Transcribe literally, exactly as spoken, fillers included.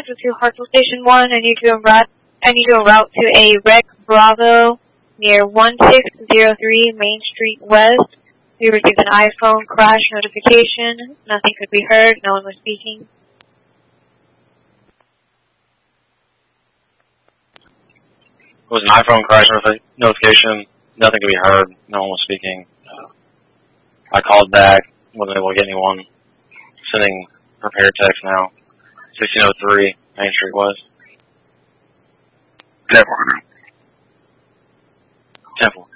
with to Hartsville Station one. I need to route, I need to route to a Rex Bravo near one six zero three Main Street West. We received an iPhone crash notification. Nothing could be heard. No one was speaking. It was an iPhone crash notification. Nothing could be heard. No one was speaking. I called back. Wasn't able to get anyone. Sending prepared text now. sixteen oh three Main Street West. Temple. Temple.